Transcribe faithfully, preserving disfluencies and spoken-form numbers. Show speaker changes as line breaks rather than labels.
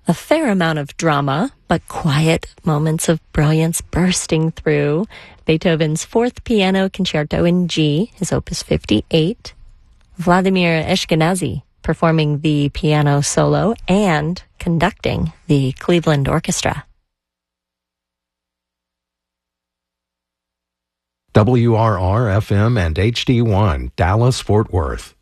A fair amount of drama, but quiet moments of brilliance bursting through. Beethoven's Fourth Piano Concerto in G, his Opus fifty-eight. Vladimir Ashkenazy performing the piano solo and conducting the Cleveland Orchestra.
W R R F M and H D one, Dallas, Fort Worth.